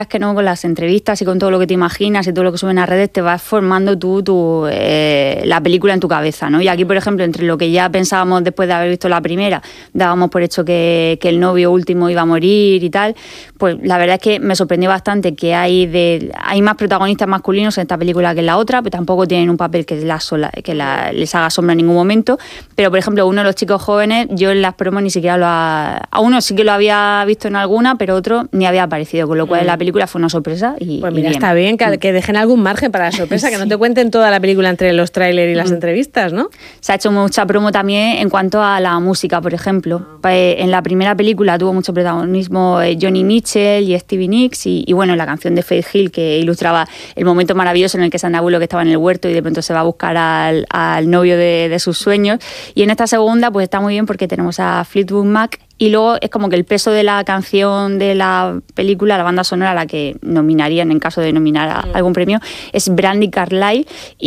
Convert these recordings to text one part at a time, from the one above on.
Es que no, con las entrevistas y con todo lo que te imaginas y todo lo que suben a redes te vas formando tú la película en tu cabeza, ¿no? Y aquí, por ejemplo, entre lo que ya pensábamos después de haber visto la primera, dábamos por hecho que el novio último iba a morir y tal, pues la verdad es que me sorprendió bastante que hay más protagonistas masculinos en esta película que en la otra, pero tampoco tienen un papel que les haga sombra en ningún momento. Pero, por ejemplo, uno de los chicos jóvenes, yo en las promos ni siquiera a uno sí que lo había visto en alguna, pero otro ni había aparecido, con lo cual en la película fue una sorpresa y pues mira, y bien. Está bien que dejen algún margen para la sorpresa, que no te cuenten toda la película entre los trailers y las entrevistas, ¿no? Se ha hecho mucha promo también en cuanto a la música, por ejemplo. En la primera película tuvo mucho protagonismo Johnny Mitchell y Stevie Nicks y bueno, la canción de Faith Hill que ilustraba el momento maravilloso en el que Sandra Bullock estaba en el huerto y de pronto se va a buscar al novio de sus sueños. Y en esta segunda pues está muy bien porque tenemos a Fleetwood Mac. Y luego es como que el peso de la canción de la película, la banda sonora, a la que nominarían en caso de nominar a algún premio, es Brandi Carlile.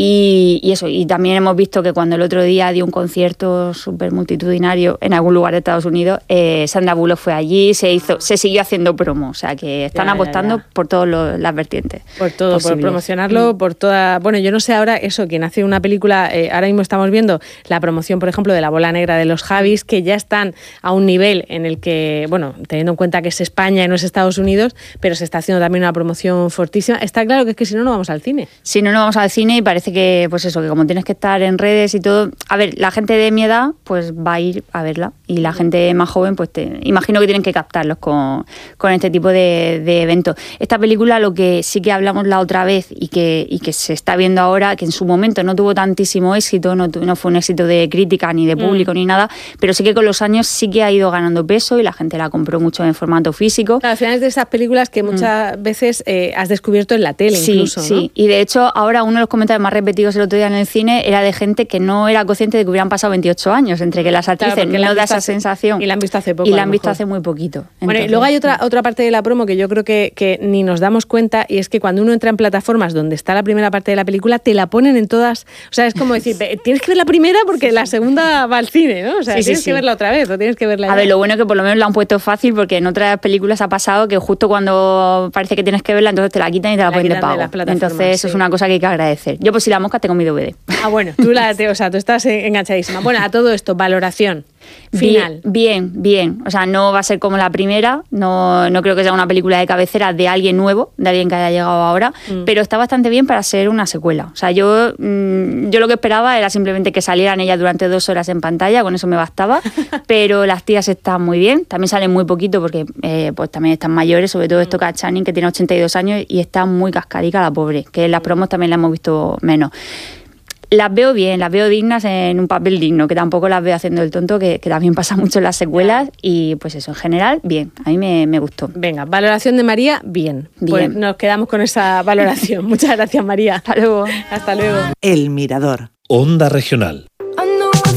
Y eso, y también hemos visto que cuando el otro día dio un concierto súper multitudinario en algún lugar de Estados Unidos, Sandra Bullock fue allí, se siguió haciendo promo. O sea que están apostando por todas las vertientes. Por todo, posibles. Por promocionarlo, por toda... Bueno, yo no sé ahora eso, quien hace una película, ahora mismo estamos viendo la promoción, por ejemplo, de La bola negra de los Javis, que ya están a un nivel en el que, bueno, teniendo en cuenta que es España y no es Estados Unidos, pero se está haciendo también una promoción fortísima. Está claro que es que si no, no vamos al cine. Si no, no vamos al cine y parece que, pues eso, que como tienes que estar en redes y todo... A ver, la gente de mi edad, pues va a ir a verla. Y la gente más joven, pues imagino que tienen que captarlos con este tipo de eventos. Esta película, lo que sí que hablamos la otra vez y que se está viendo ahora, que en su momento no tuvo tantísimo éxito, no fue un éxito de crítica ni de público ni nada, pero sí que con los años sí que ha ido ganando peso y la gente la compró mucho en formato físico. Claro, al final es de esas películas que muchas veces has descubierto en la tele incluso, ¿no? Sí, y de hecho ahora uno de los comentarios más repetidos el otro día en el cine era de gente que no era consciente de que hubieran pasado 28 años, entre que las actrices no da esa sensación. Y la han visto hace poco. Y la han visto hace muy poquito. Entonces, bueno, y luego hay otra parte de la promo que yo creo que ni nos damos cuenta, y es que cuando uno entra en plataformas donde está la primera parte de la película, te la ponen en todas. O sea, es como decir, tienes que ver la primera porque la segunda va al cine, ¿no? O sea, tienes que verla otra vez o tienes que verla. A ver, lo bueno es que por lo menos la han puesto fácil, porque en otras películas ha pasado que justo cuando parece que tienes que verla, entonces te la quitan y te la ponen de pago. Entonces eso es una cosa que hay que agradecer. Yo, pues si la mosca, tengo mi DVD. Ah, bueno, tú estás enganchadísima. Bueno, a todo esto, valoración final. Bien. O sea, no va a ser como la primera, no creo que sea una película de cabecera de alguien nuevo, de alguien que haya llegado ahora, pero está bastante bien para ser una secuela. O sea, yo lo que esperaba era simplemente que salieran ellas durante 2 horas en pantalla, con eso me bastaba, pero las tías están muy bien, también salen muy poquito porque pues también están mayores, sobre todo esto Kat Channing, que tiene 82 años y está muy cascarica la pobre, que en las promos también la hemos visto menos. Las veo bien, las veo dignas en un papel digno, que tampoco las veo haciendo el tonto, que también pasa mucho en las secuelas, y pues eso, en general, bien, a mí me gustó. Venga, valoración de María, bien. Pues nos quedamos con esa valoración. Muchas gracias, María. Hasta luego. Hasta luego. El Mirador. Onda Regional.